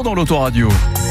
dans l'Autoradio.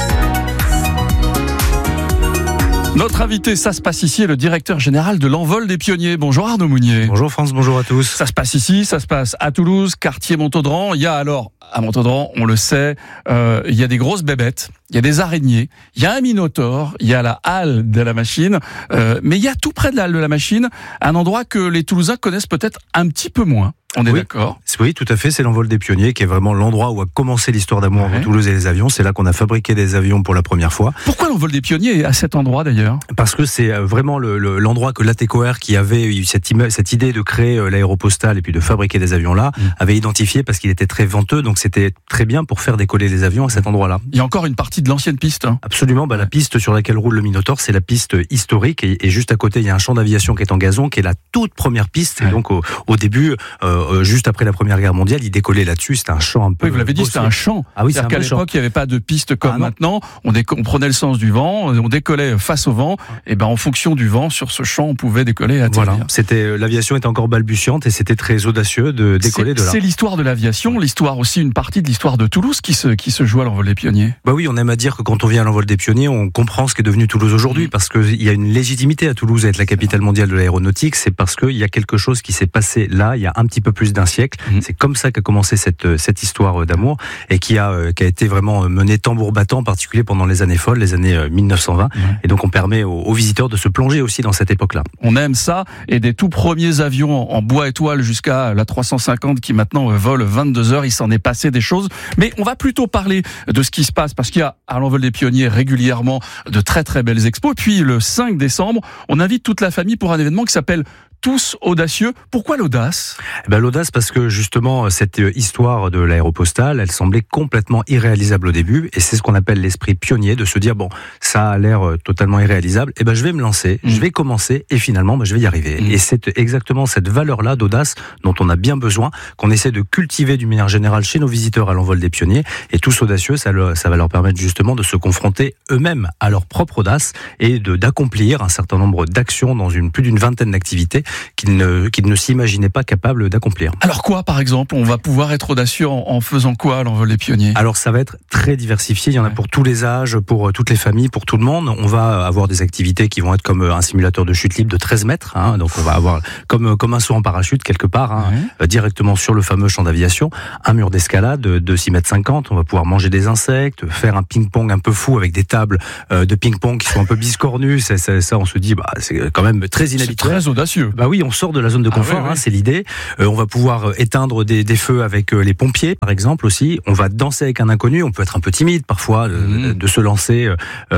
Notre invité, ça se passe ici, est le directeur général de l'Envol des Pionniers. Bonjour Arnaud Mounier. Bonjour France, bonjour à tous. Ça se passe ici, ça se passe à Toulouse, quartier Montaudran. Il y a alors, à Montaudran, on le sait, il y a des grosses bébêtes, il y a des araignées, il y a un minotaure, il y a la halle de la machine, mais il y a tout près de la halle de la machine, un endroit que les Toulousains connaissent peut-être un petit peu moins. On est d'accord ? Oui, tout à fait. C'est l'Envol des Pionniers qui est vraiment l'endroit où a commencé l'histoire d'amour entre Toulouse et les avions. C'est là qu'on a fabriqué des avions pour la première fois. Pourquoi l'Envol des Pionniers est à cet endroit d'ailleurs ? Parce que c'est vraiment l'endroit que l'ATECOR, qui avait eu cette idée de créer l'aéropostale et puis de fabriquer des avions là, avait identifié parce qu'il était très venteux. Donc c'était très bien pour faire décoller les avions à cet endroit-là. Il y a encore une partie de l'ancienne piste. Absolument. La piste sur laquelle roule le Minotaure, c'est la piste historique. Et juste à côté, il y a un champ d'aviation qui est en gazon, qui est la toute première piste. Et donc au début, juste après la Première Guerre mondiale, il décollait là-dessus. C'était un champ un peu... Oui, vous l'avez dit, c'était un champ. Ah oui, c'est-à-dire qu'à l'époque, il n'y avait pas de piste comme maintenant. On prenait le sens du vent, on décollait face au vent. Et en fonction du vent, sur ce champ, on pouvait décoller à atterrir. Voilà. L'aviation était encore balbutiante et c'était très audacieux de décoller de là. C'est l'histoire de l'aviation, l'histoire aussi, une partie de l'histoire de Toulouse qui se joue à l'Envol des Pionniers. Oui, on aime à dire que quand on vient à l'Envol des Pionniers, on comprend ce qu'est devenu Toulouse aujourd'hui, parce qu'il y a une légitimité à Toulouse à être la capitale mondiale de l'aéronautique. C'est parce qu'il y a quelque chose qui s'est passé là, il y a un petit peu plus d'un siècle. C'est comme ça qu'a commencé cette histoire d'amour et qui a été vraiment menée tambour battant, en particulier pendant les années folles, les années 1920. Et donc on permet aux visiteurs de se plonger aussi dans cette époque-là. On aime ça, et des tout premiers avions en bois étoile jusqu'à la 350 qui maintenant vole 22 heures, il s'en est passé des choses. Mais on va plutôt parler de ce qui se passe, parce qu'il y a à l'Envol des Pionniers régulièrement de très très belles expos. Et puis le 5 décembre, on invite toute la famille pour un événement qui s'appelle Tous audacieux. Pourquoi l'audace ? L'audace parce que justement cette histoire de l'aéropostale, elle semblait complètement irréalisable au début, et c'est ce qu'on appelle l'esprit pionnier, de se dire ça a l'air totalement irréalisable, et je vais me lancer, je vais commencer et finalement je vais y arriver. Et c'est exactement cette valeur-là d'audace dont on a bien besoin, qu'on essaie de cultiver d'une manière générale chez nos visiteurs à l'Envol des Pionniers. Et Tous audacieux, ça va leur permettre justement de se confronter eux-mêmes à leur propre audace et d'accomplir un certain nombre d'actions dans plus d'une vingtaine d'activités qu'ils ne s'imaginaient pas capables d'accomplir. Alors quoi, par exemple ? On va pouvoir être audacieux en faisant quoi à l'Envol des Pionniers ? Alors ça va être très diversifié, il y en a pour tous les âges, pour toutes les familles, pour tout le monde. On va avoir des activités qui vont être comme un simulateur de chute libre de 13 mètres, donc on va avoir comme un saut en parachute quelque part, directement sur le fameux champ d'aviation, un mur d'escalade de 6,50 mètres, on va pouvoir manger des insectes, faire un ping-pong un peu fou avec des tables de ping-pong qui sont un peu biscornues, ça on se dit, c'est quand même très inhabituel. C'est très audacieux. Oui, on sort de la zone de confort, c'est l'idée. On va pouvoir éteindre des feux avec les pompiers, par exemple aussi. On va danser avec un inconnu. On peut être un peu timide parfois de se lancer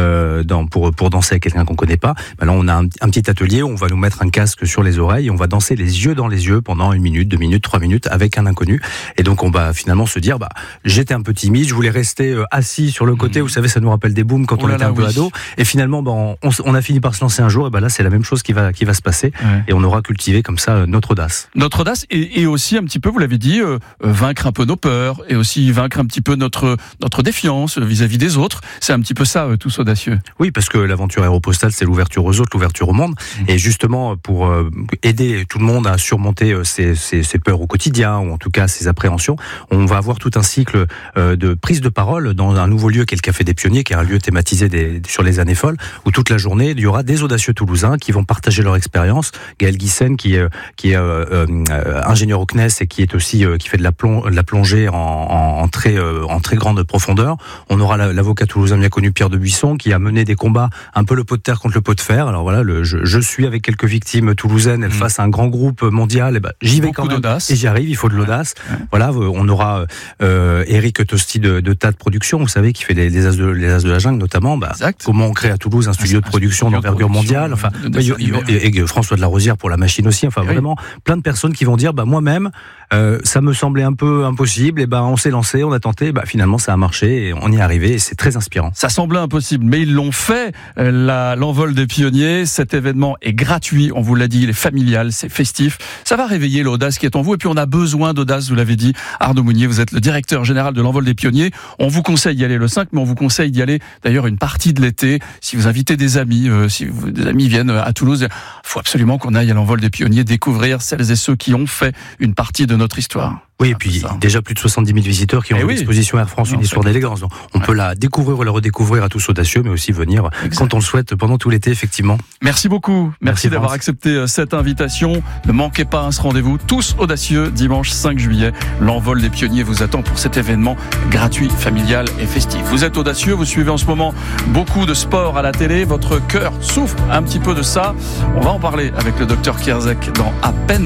pour danser avec quelqu'un qu'on connaît pas. Là, on a un petit atelier où on va nous mettre un casque sur les oreilles et on va danser les yeux dans les yeux pendant 1 minute, 2 minutes, 3 minutes avec un inconnu. Et donc, on va finalement se dire, j'étais un peu timide, je voulais rester assis sur le côté. Vous savez, ça nous rappelle des booms quand on était un peu ado. Et finalement, on a fini par se lancer un jour. Et là, c'est la même chose qui va se passer. Et on aura cultiver comme ça notre audace. Notre audace et aussi un petit peu, vous l'avez dit, vaincre un peu nos peurs et aussi vaincre un petit peu notre défiance vis-à-vis des autres. C'est un petit peu ça, Tous audacieux. Oui, parce que l'aventure aéropostale, c'est l'ouverture aux autres, l'ouverture au monde. Et justement, pour aider tout le monde à surmonter ses peurs au quotidien, ou en tout cas ses appréhensions, on va avoir tout un cycle de prise de parole dans un nouveau lieu qui est le Café des Pionniers, qui est un lieu thématisé sur les années folles, où toute la journée, il y aura des audacieux toulousains qui vont partager leur expérience. Gaël Guissen, qui est ingénieur au CNES et qui est aussi qui fait de la plongée en très grande profondeur. On aura l'avocat toulousain bien connu Pierre de Buisson, qui a mené des combats un peu le pot de terre contre le pot de fer. Alors voilà, je suis avec quelques victimes toulousaines face à un grand groupe mondial. J'y vais quand même et j'y arrive. Il faut de l'audace. Voilà, on aura Eric Tosti de Tas de Production, vous savez, qui fait les As de la Jungle notamment. Comment on crée à Toulouse un studio de production d'envergure mondiale. Et François de la Rosière pour la machine aussi. Vraiment plein de personnes qui vont dire moi-même ça me semblait un peu impossible, et on s'est lancé, on a tenté, finalement ça a marché et on y est arrivé et c'est très inspirant. Ça semblait impossible, mais ils l'ont fait. L'Envol des Pionniers, cet événement est gratuit, on vous l'a dit, il est familial, c'est festif, ça va réveiller l'audace qui est en vous, et puis on a besoin d'audace, vous l'avez dit. Arnaud Mounier, vous êtes le directeur général de l'Envol des Pionniers. On vous conseille d'y aller le 5, mais on vous conseille d'y aller d'ailleurs une partie de l'été. Si vous invitez des amis, si des amis viennent à Toulouse, il faut absolument qu'on aille à l'Envol des Pionniers découvrir celles et ceux qui ont fait une partie de notre histoire. Oui, et puis déjà plus de 70 000 visiteurs qui ont à disposition Air France, une histoire d'élégance. Donc, on peut la découvrir ou la redécouvrir à tous audacieux, mais aussi venir quand on le souhaite pendant tout l'été, effectivement. Merci beaucoup. Merci d'avoir accepté cette invitation. Ne manquez pas ce rendez-vous. Tous audacieux, dimanche 5 juillet. L'envol des pionniers vous attend pour cet événement gratuit, familial et festif. Vous êtes audacieux, vous suivez en ce moment beaucoup de sport à la télé. Votre cœur souffre un petit peu de ça. On va en parler avec le docteur Kierzek dans à peine